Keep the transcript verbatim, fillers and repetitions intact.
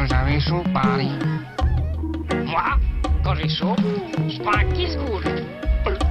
que j'avais chaud, Paris. Moi, quand j'ai chaud, je prends un kiss rouge.